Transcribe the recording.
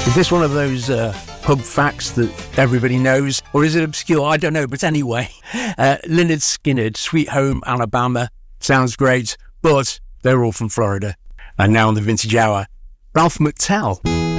Is this one of those pub facts that everybody knows? Or is it obscure? I don't know. But anyway, Lynyrd Skynyrd, Sweet Home Alabama. Sounds great, but they're all from Florida. And now on the Vintage Hour, Ralph McTell.